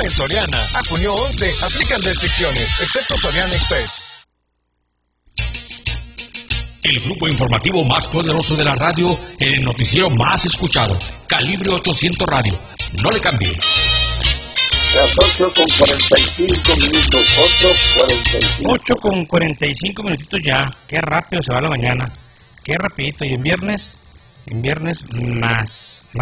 en Soriana. A junio 11, aplican restricciones, excepto Soriana Express. El grupo informativo más poderoso de la radio, el noticiero más escuchado, Calibre 800 Radio. No le cambie. Las 8:45 minutos, 8:45. 8:45 minutitos ya. Qué rápido se va la mañana. Qué rapidito. Y en viernes más.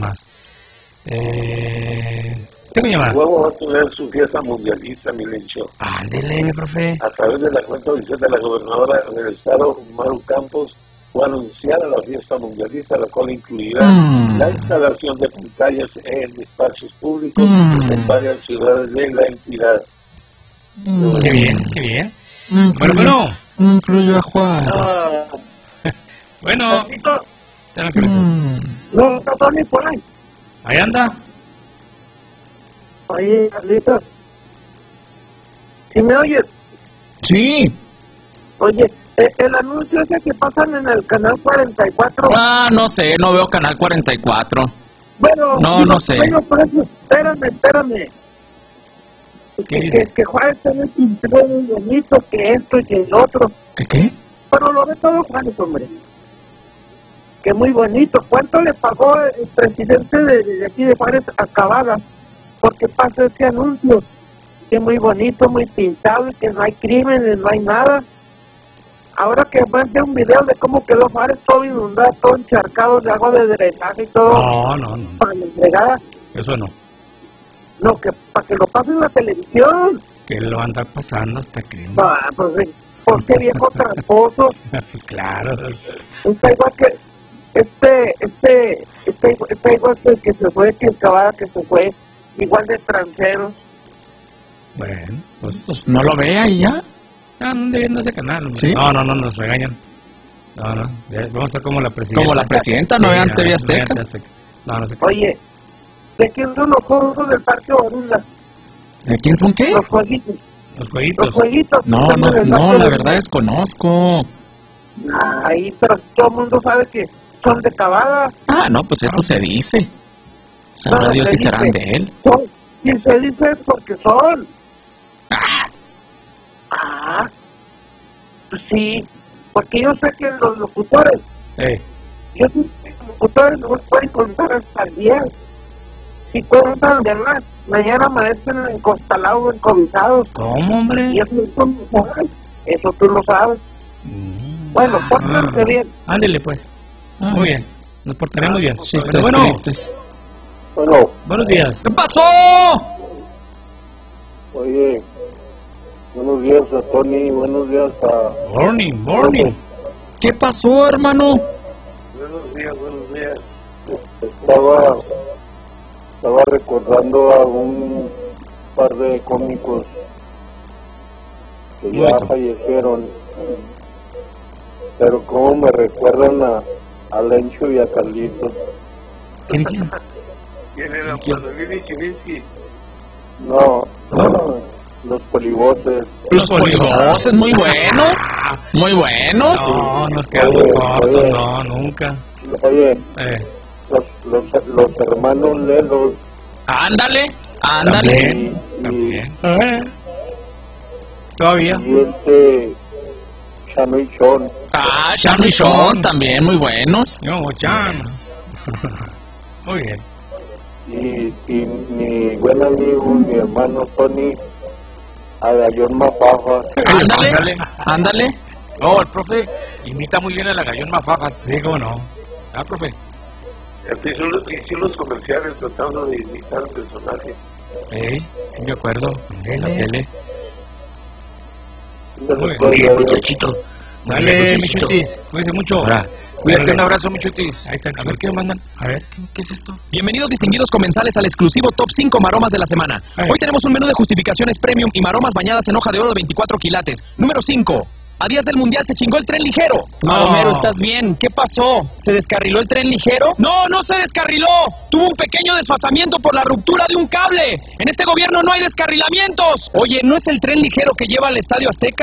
Tengo llamada. Luego va a tener su fiesta mundialista, mi Lencho. Ándele, mi profe. A través de la cuenta oficial de la gobernadora del estado, Maru Campos, fue anunciada la fiesta mundialista, la cual incluirá la instalación de pantallas en espacios públicos en varias ciudades de la entidad. Qué bien. Bueno. Incluyo a Juárez. Bueno. No, Tony, por ahí. Ahí anda. Oye, Carlitos. ¿Sí me oyes? Sí. Oye, el anuncio ese que pasan en el canal 44. No sé, no veo canal 44. Bueno, no sé. Bueno, por eso, espérame. Que Juárez tiene un pintor muy bonito, que esto y que el otro. ¿Qué? Pero lo ve todo Juárez, hombre. Que muy bonito. ¿Cuánto le pagó el presidente de aquí de Juárez a Cavada? Porque pasa ese anuncio. Que muy bonito, muy pintado, y que no hay crímenes, no hay nada. Ahora que mande un video de cómo quedó Juárez todo inundado, todo encharcado de agua de drenaje y todo. No. Para la entregada. Eso no. No, que para que lo pasen en la televisión. Que lo anda pasando hasta que... Pues, ¿por qué viejo tramposo? Pues claro. Está igual que... Está igual que se fue, que el Cavada que se fue. Igual de extranjeros. Bueno, pues no lo vea y ya. Ande viendo ese canal. ¿Sí? No, nos regañan. No, vamos a estar como la presidenta. Como la presidenta, no vean TV Azteca. No sé. Oye, ¿de quién son los juegos del Parque Borunda? ¿De quién son qué? Los jueguitos. Los jueguitos. Los jueguitos. No, la verdad desconozco. Ay, pero todo el mundo sabe que son de Cavada. No, pues eso se dice. Sabrá Dios si serán de él. Si se dice es porque son. Pues sí, porque yo sé que los locutores, yo sé que los locutores no pueden contar hasta 10. Si cuentan de más, mañana amanecen encostalados, encobizados. ¿Cómo, hombre? Y eso tú lo sabes. Bueno, pórtense bien. Ándele, pues. Muy bien, nos portaremos bien. Chistes tristes. Bueno, buenos días. ¿Qué pasó? Oye, buenos días a Tony, buenos días a... Morning. ¿Qué pasó, hermano? Buenos días. Estaba recordando a un par de cómicos que ya fallecieron, pero como me recuerdan a Lencho y a Carlitos. ¿Quién? ¿Quién era? Chivinsky. No, los polivoces. Los polivoces, muy buenos. Muy buenos. No, nos quedamos cortos, no, nunca. Oye, los hermanos Lelos. Ándale. También. Todavía. Y Chano y Chon. Chano y Chon, también muy buenos. Chano. Muy bien. Y mi buen amigo, mi hermano Tony, a Gallón Mafafa. Ándale. No, el profe imita muy bien a la Gallón Mafafa. Sí, cómo no. Profe. Hice los comerciales tratando de imitar el personaje. Sí me acuerdo. En la tele. Oye, muchachito. Dale, mi chutis. Cuídense mucho. Cuídate, un abrazo, mi chutis. Ahí está. A ver qué mandan. A ver, ¿qué es esto? Bienvenidos distinguidos comensales al exclusivo Top 5 Maromas de la semana. Hoy tenemos un menú de justificaciones premium y maromas bañadas en hoja de oro de 24 quilates. Número 5. A días del Mundial se chingó el tren ligero. Maromero, ¿estás bien? ¿Qué pasó? ¿Se descarriló el tren ligero? No, no se descarriló. Tuvo un pequeño desfasamiento por la ruptura de un cable. En este gobierno no hay descarrilamientos. Oye, ¿no es el tren ligero que lleva al Estadio Azteca?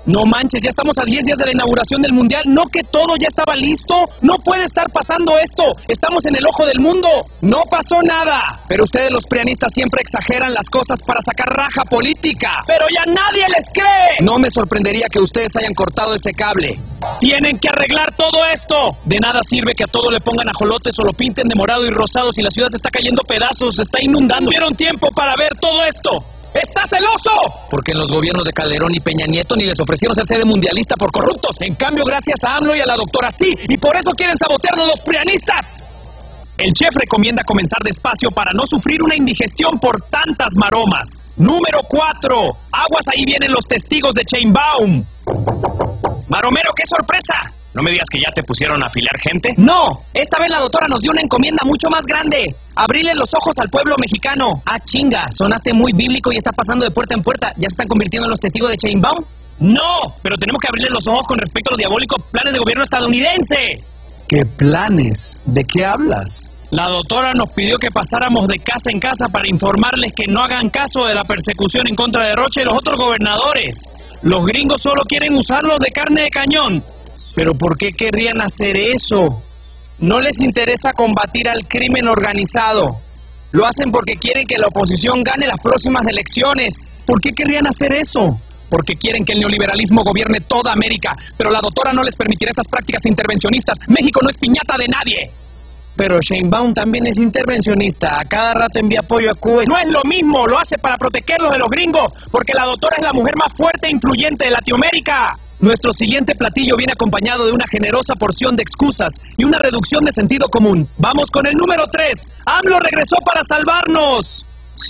No manches, ya estamos a 10 días de la inauguración del Mundial. ¿No que todo ya estaba listo? No puede estar pasando esto. Estamos en el ojo del mundo. No pasó nada. Pero ustedes los prianistas siempre exageran las cosas para sacar raja política. Pero ya nadie les cree. No me sorprendería que ustedes hayan cortado ese cable. Tienen que arreglar todo esto. De nada sirve que a todo le pongan ajolotes o lo pinten de morado y rosado si la ciudad se está cayendo pedazos, se está inundando. Tuvieron tiempo para ver todo esto. ¡Está celoso! Porque en los gobiernos de Calderón y Peña Nieto ni les ofrecieron ser sede mundialista por corruptos. En cambio, gracias a AMLO y a la doctora sí. Y por eso quieren sabotearnos los prianistas. El chef recomienda comenzar despacio para no sufrir una indigestión por tantas maromas. Número 4. Aguas, ahí vienen los testigos de Sheinbaum. Maromero, ¡qué sorpresa! ¿No me digas que ya te pusieron a afilar gente? No, esta vez la doctora nos dio una encomienda mucho más grande. Abrirle los ojos al pueblo mexicano. Ah, chinga, sonaste muy bíblico y está pasando de puerta en puerta. ¿Ya se están convirtiendo en los testigos de Sheinbaum? No, pero tenemos que abrirle los ojos con respecto a los diabólicos planes de gobierno estadounidense. ¿Qué planes? ¿De qué hablas? La doctora nos pidió que pasáramos de casa en casa para informarles que no hagan caso de la persecución en contra de Rocha y los otros gobernadores. Los gringos solo quieren usarlos de carne de cañón. ¿Pero por qué querrían hacer eso? No les interesa combatir al crimen organizado. Lo hacen porque quieren que la oposición gane las próximas elecciones. ¿Por qué querrían hacer eso? Porque quieren que el neoliberalismo gobierne toda América. Pero la doctora no les permitirá esas prácticas intervencionistas. México no es piñata de nadie. Pero Sheinbaum también es intervencionista. A cada rato envía apoyo a Cuba. No es lo mismo, lo hace para protegerlos de los gringos. Porque la doctora es la mujer más fuerte e influyente de Latinoamérica. Nuestro siguiente platillo viene acompañado de una generosa porción de excusas y una reducción de sentido común. Vamos con el número 3. AMLO regresó para salvarnos.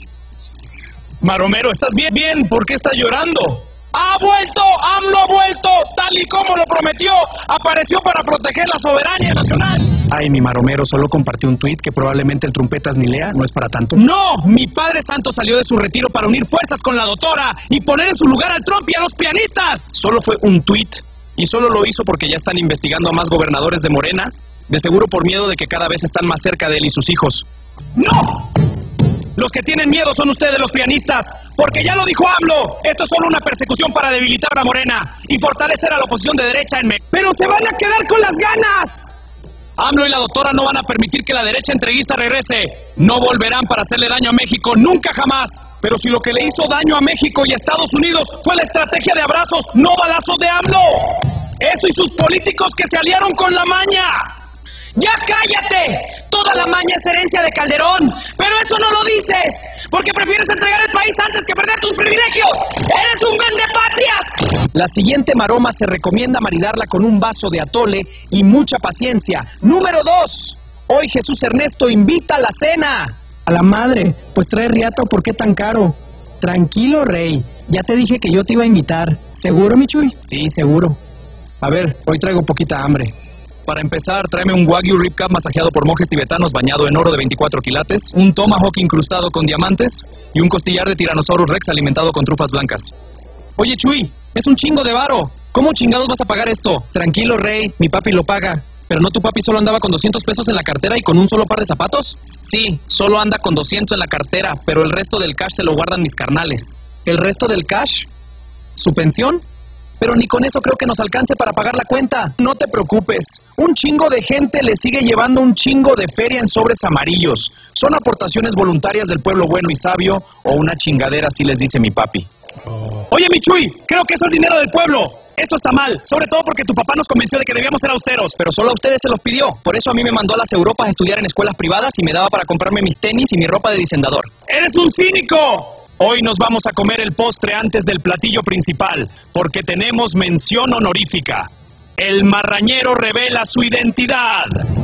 Maromero, ¿estás bien? Bien, ¿por qué estás llorando? ¡Ha vuelto! ¡AMLO ha vuelto! Tal y como lo prometió, apareció para proteger la soberanía nacional. Ay, mi Maromero solo compartió un tuit que probablemente el trompetas ni lea, no es para tanto. ¡No! Mi padre santo salió de su retiro para unir fuerzas con la doctora y poner en su lugar al Trump y a los pianistas. Solo fue un tuit y solo lo hizo porque ya están investigando a más gobernadores de Morena, de seguro por miedo de que cada vez están más cerca de él y sus hijos. ¡No! Los que tienen miedo son ustedes los pianistas, porque ya lo dijo AMLO, esto es solo una persecución para debilitar a Morena y fortalecer a la oposición de derecha en México. ¡Pero se van a quedar con las ganas! AMLO y la doctora no van a permitir que la derecha entreguista regrese. No volverán para hacerle daño a México, nunca jamás. Pero si lo que le hizo daño a México y a Estados Unidos fue la estrategia de abrazos, no balazos de AMLO. Eso y sus políticos que se aliaron con la maña. ¡Ya cállate! Toda la maña es herencia de Calderón. Pero eso no lo dices, porque prefieres entregar el país antes que perder tus privilegios. ¡Eres un vendepatrias! La siguiente maroma se recomienda maridarla con un vaso de atole y mucha paciencia. Número 2. Hoy Jesús Ernesto invita a la cena. A la madre, pues trae riato, ¿por qué tan caro? Tranquilo, rey. Ya te dije que yo te iba a invitar. ¿Seguro, mi Chuy? Sí, seguro. A ver, hoy traigo poquita hambre. Para empezar, tráeme un Wagyu Rib Cap masajeado por monjes tibetanos bañado en oro de 24 quilates, un Tomahawk incrustado con diamantes y un costillar de Tyrannosaurus Rex alimentado con trufas blancas. Oye, Chuy, es un chingo de varo. ¿Cómo chingados vas a pagar esto? Tranquilo, rey, mi papi lo paga. ¿Pero no tu papi solo andaba con 200 pesos en la cartera y con un solo par de zapatos? Sí, solo anda con 200 en la cartera, pero el resto del cash se lo guardan mis carnales. ¿El resto del cash? ¿Su pensión? Pero ni con eso creo que nos alcance para pagar la cuenta. No te preocupes, un chingo de gente le sigue llevando un chingo de feria en sobres amarillos. Son aportaciones voluntarias del pueblo bueno y sabio, o una chingadera, así les dice mi papi. Oye, mi Chuy, creo que eso es dinero del pueblo. Esto está mal, sobre todo porque tu papá nos convenció de que debíamos ser austeros. Pero solo a ustedes se los pidió. Por eso a mí me mandó a las Europas a estudiar en escuelas privadas y me daba para comprarme mis tenis y mi ropa de diseñador. ¡Eres un cínico! Hoy nos vamos a comer el postre antes del platillo principal, porque tenemos mención honorífica. El marrañero revela su identidad.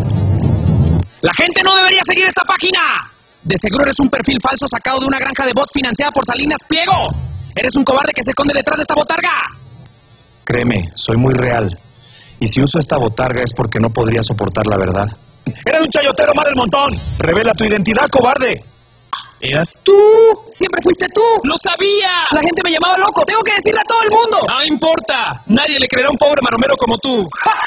¡La gente no debería seguir esta página! De seguro eres un perfil falso sacado de una granja de bots financiada por Salinas Pliego. Eres un cobarde que se esconde detrás de esta botarga. Créeme, soy muy real. Y si uso esta botarga es porque no podría soportar la verdad. ¡Eres un chayotero más del montón! ¡Revela tu identidad, cobarde! ¿Eras tú? ¡Siempre fuiste tú! ¡Lo sabía! La gente me llamaba loco. ¡Tengo que decirle a todo el mundo! ¡No importa! Nadie le creerá a un pobre maromero como tú.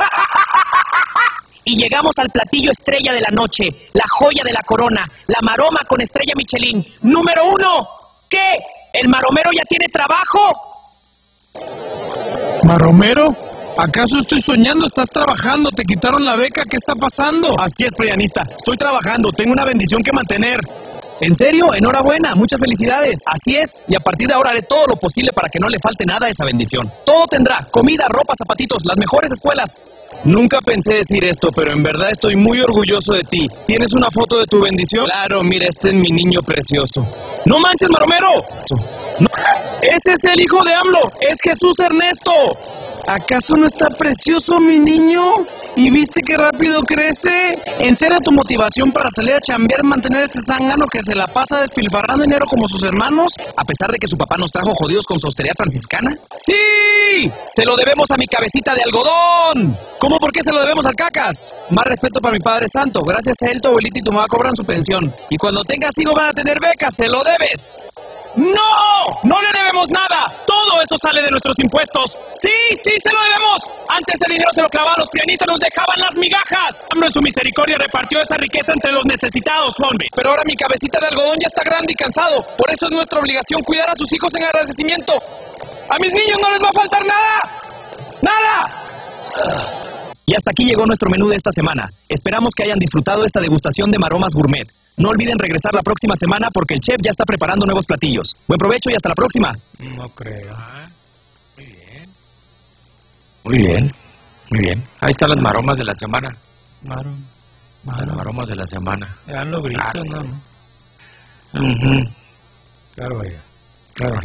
Y llegamos al platillo estrella de la noche, la joya de la corona, la maroma con estrella Michelin. ¡Número 1! ¿Qué? ¿El maromero ya tiene trabajo? ¿Maromero? ¿Acaso estoy soñando? ¿Estás trabajando? ¿Te quitaron la beca? ¿Qué está pasando? Así es, prianista. Estoy trabajando. Tengo una bendición que mantener. ¿En serio? Enhorabuena. Muchas felicidades. Así es. Y a partir de ahora haré todo lo posible para que no le falte nada a esa bendición. Todo tendrá. Comida, ropa, zapatitos, las mejores escuelas. Nunca pensé decir esto, pero en verdad estoy muy orgulloso de ti. ¿Tienes una foto de tu bendición? Claro, mira, este es mi niño precioso. ¡No manches, Maromero! No. ¡Ese es el hijo de AMLO! ¡Es Jesús Ernesto! ¿Acaso no está precioso mi niño? ¿Y viste qué rápido crece? ¿En serio tu motivación para salir a chambear y mantener este zángano que se la pasa despilfarrando dinero como sus hermanos? A pesar de que su papá nos trajo jodidos con su austeridad franciscana. ¡Sí! ¡Se lo debemos a mi cabecita de algodón! ¿Cómo por qué se lo debemos al Cacas? Más respeto para mi Padre Santo. Gracias a él tu abuelita y tu mamá cobran su pensión. Y cuando tengas hijos van a tener becas. ¡Se lo debes! ¡No! ¡No le debemos nada! ¡Todo eso sale de nuestros impuestos! ¡Sí, sí, se lo debemos! Antes ese dinero se lo clavaban los pianistas, nos dejaban las migajas. AMLO en su misericordia repartió esa riqueza entre los necesitados, hombre. Pero ahora mi cabecita de algodón ya está grande y cansado. Por eso es nuestra obligación cuidar a sus hijos en agradecimiento. ¡A mis niños no les va a faltar nada! ¡Nada! Y hasta aquí llegó nuestro menú de esta semana. Esperamos que hayan disfrutado esta degustación de maromas gourmet. No olviden regresar la próxima semana porque el chef ya está preparando nuevos platillos. Buen provecho y hasta la próxima. No creo. Muy bien. Muy bien. Muy bien. Ahí están las maromas de la semana. Las maromas de la semana. Dan los gritos, Claro. ¿no? Claro, vaya. Claro.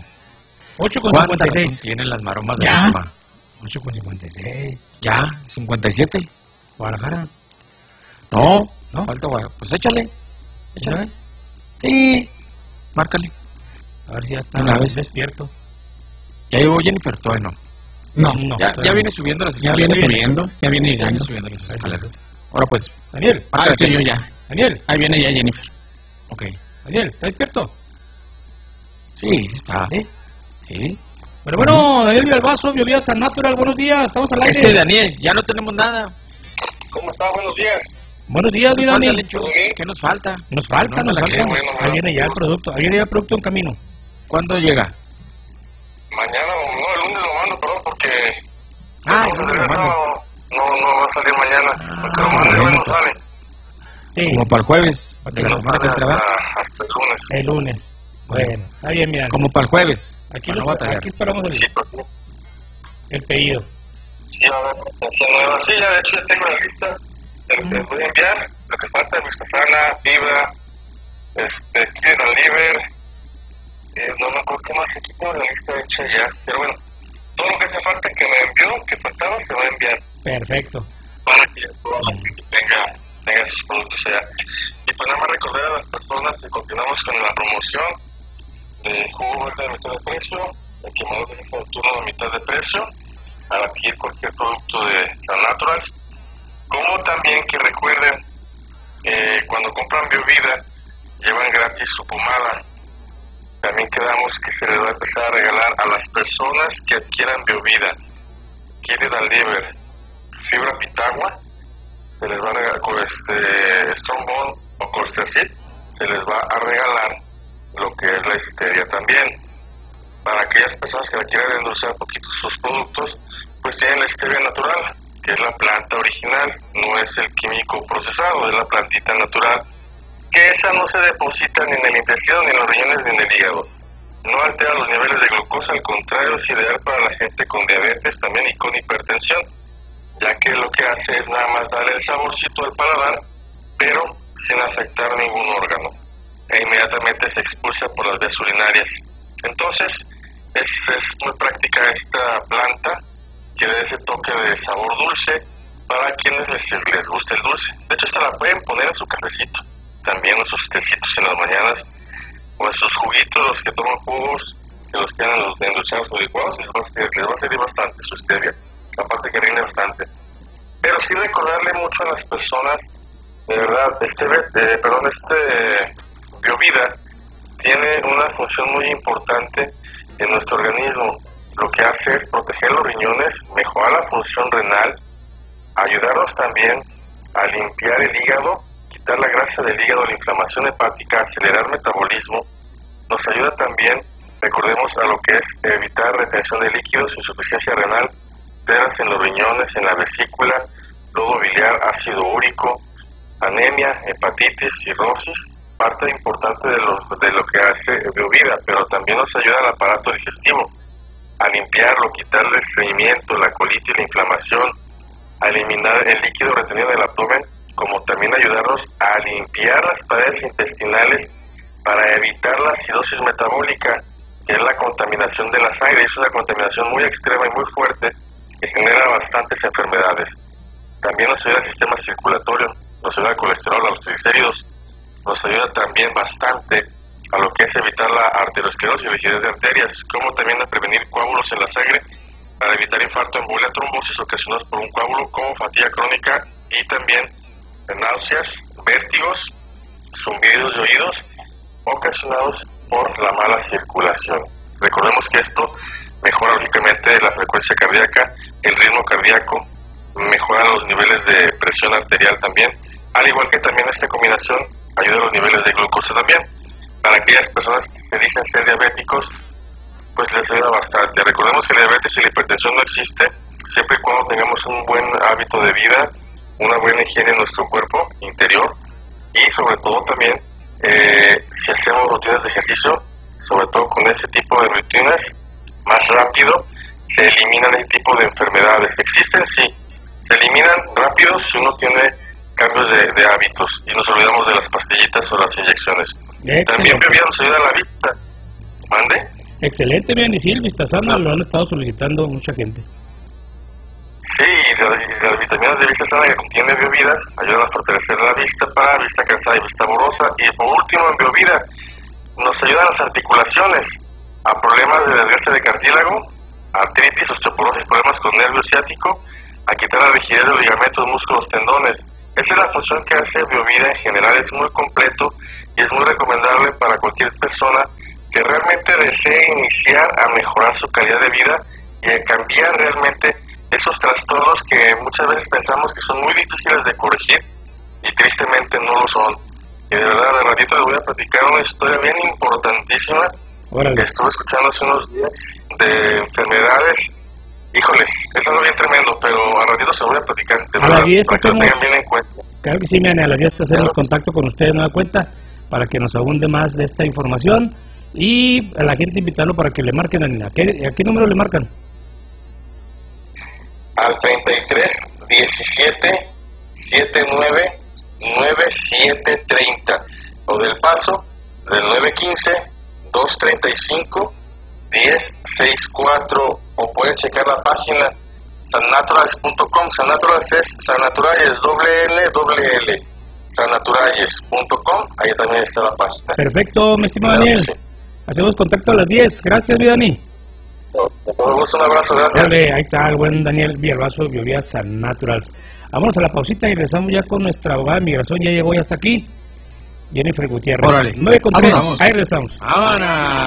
8:56. Tienen las maromas de la ¿Ya? semana. 8:56. ¿Ya? ¿57? Guadalajara. No. ¿No? Falta, pues échale. ¿Una vez? Sí. Márcale. A ver si ya está Una vez. despierto. Ya llegó Jennifer, todavía no. No. Ya viene subiendo las Ya escaleras. viene subiendo, ya viene Ya viene llegando. subiendo las escaleras. Ahora pues. Daniel. Ah, sí, yo ya. Daniel. Ahí viene ya Jennifer. Ok. Daniel, ¿está despierto? Sí, sí está. ¿Sí? Sí. Pero bueno, Daniel Villalbazo, Biología San Natural, buenos días, estamos al aire. Ese Daniel, ya no tenemos nada. ¿Cómo está? Buenos días. Buenos días, mi Nos falta, Dani. Lecho. ¿Qué nos falta? Nos falta. No, Ahí viene ya el producto, en camino. ¿Cuándo llega? Mañana, no, el lunes lo mando, perdón, porque El se lunes lo regresa, mando. no va a salir mañana. Porque lo mando y hoy no sale. Sí, Como para el jueves de la No semana que sale entra. ¿verdad? hasta el lunes. el lunes. Bueno, está bien, mira. Como para el jueves. Aquí, Para no batallar. aquí esperamos Sí, porque el pedido. sí, va a haber presencia nueva. Sí, ya de hecho ya tengo la lista de lo que les voy a enviar. Lo que falta es vista sana, fibra, kit and liver. No me acuerdo qué más se quitó la lista hecha ya. Pero bueno, todo lo que hace falta que me envió, que faltaba, se va a enviar Perfecto. para que toda la gente tenga sus productos allá. Y pues nada más recordar a las personas que continuamos con la promoción de jugo verde a mitad de precio, el quemador de fortuna a mitad de precio, al adquirir cualquier producto de San Naturals, como también que recuerden, cuando compran Biovida, llevan gratis su pomada. También quedamos que se les va a empezar a regalar a las personas que adquieran Biovida, Kid and Liver, Fibra Pitagua, se les va a regalar con Strombone o Corstacid, se les va a regalar lo que es la stevia también. Para aquellas personas que la quieran endulzar un poquito sus productos, pues tienen la stevia natural, que es la planta original, no es el químico procesado, es la plantita natural, que esa no se deposita ni en el intestino, ni en los riñones, ni en el hígado. No altera los niveles de glucosa, al contrario, es ideal para la gente con diabetes también y con hipertensión, ya que lo que hace es nada más darle el saborcito al paladar, pero sin afectar ningún órgano, e inmediatamente se expulsa por las vías urinarias. Entonces, es muy práctica esta planta, que le da ese toque de sabor dulce para quienes les guste el dulce. De hecho, esta la pueden poner en su cafecito, también en sus tecitos en las mañanas, o en sus juguitos, los que toman jugos, que los quieran endulzados o licuados, les va a servir bastante su stevia, aparte que rinde bastante. Pero sí recordarle mucho a las personas, de verdad, Biovida tiene una función muy importante en nuestro organismo. Lo que hace es proteger los riñones, mejorar la función renal, ayudarnos también a limpiar el hígado, quitar la grasa del hígado, la inflamación hepática, acelerar el metabolismo. Nos ayuda también recordemos a lo que es evitar retención de líquidos, insuficiencia renal, piedras en los riñones, en la vesícula, lodo biliar, ácido úrico, anemia, hepatitis, cirrosis, parte importante de lo que hace Biovida, pero también nos ayuda al aparato digestivo, a limpiarlo, quitarle el estreñimiento, la colitis, la inflamación, a eliminar el líquido retenido del abdomen, como también ayudarnos a limpiar las paredes intestinales para evitar la acidosis metabólica, que es la contaminación de la sangre. Es una contaminación muy extrema y muy fuerte que genera bastantes enfermedades. También nos ayuda al sistema circulatorio, nos ayuda al colesterol, a los triglicéridos, nos ayuda también bastante a lo que es evitar la arteriosclerosis y rigidez de arterias, como también a prevenir coágulos en la sangre para evitar infarto, embolia, trombosis ocasionados por un coágulo, como fatiga crónica y también náuseas, vértigos, zumbidos de oídos ocasionados por la mala circulación. Recordemos que esto mejora lógicamente la frecuencia cardíaca, el ritmo cardíaco, mejora los niveles de presión arterial también, al igual que también esta combinación ayuda a los niveles de glucosa también. Para aquellas personas que se dicen ser diabéticos, pues les ayuda bastante. Recordemos que la diabetes y la hipertensión no existe siempre y cuando tengamos un buen hábito de vida, una buena higiene en nuestro cuerpo interior y sobre todo también si hacemos rutinas de ejercicio, sobre todo con ese tipo de rutinas, más rápido se eliminan ese tipo de enfermedades. Existen, sí, se eliminan rápido si uno tiene cambios de hábitos y nos olvidamos de las pastillitas o las inyecciones. También Biovida nos ayuda a la vista. ¿Mande? Excelente, bien, y sí, el Vistasana lo han estado solicitando mucha gente. Sí, las vitaminas de vista sana que contiene Biovida ayudan a fortalecer la vista para vista cansada y vista borrosa. Y por último, en Biovida nos ayudan las articulaciones, a problemas de desgaste de cartílago, artritis, osteoporosis, problemas con nervio ciático, a quitar la rigidez de los ligamentos, músculos, tendones. Esa es la función que hace Biovida en general, es muy completo y es muy recomendable para cualquier persona que realmente desee iniciar a mejorar su calidad de vida y a cambiar realmente esos trastornos que muchas veces pensamos que son muy difíciles de corregir y tristemente no lo son. Y de verdad, de ratito les voy a platicar una historia bien importantísima. Órale. Que estuve escuchando hace unos días de enfermedades. Híjoles, es algo bien tremendo, pero a ratito se lo voy a platicar. De a verdad, las 10 para que lo hacemos... tengan bien en cuenta. Claro que sí, Miane, a las 10 hacemos contacto con ustedes, nueva cuenta, para que nos abunde más de esta información y a la gente invitarlo para que le marquen. ¿A qué número le marcan? Al 33 17 79 97 30 o del Paso del 915 235 1064 o pueden checar la página sannaturales.com. Sannaturales es Sannaturales L sannaturales.com, ahí también está la página. Perfecto, mi estimado Daniel. Sí. Hacemos contacto a las 10. Gracias, mi Dani. Con todo gusto, un abrazo, gracias. Dale, ahí está el buen Daniel Villalbazo, Biovida Sannaturals. Vámonos a la pausita y regresamos ya con nuestra abogada de migración. Ya llegó ya hasta aquí, Jennifer Gutiérrez. 9:03, ahí regresamos. Ahora.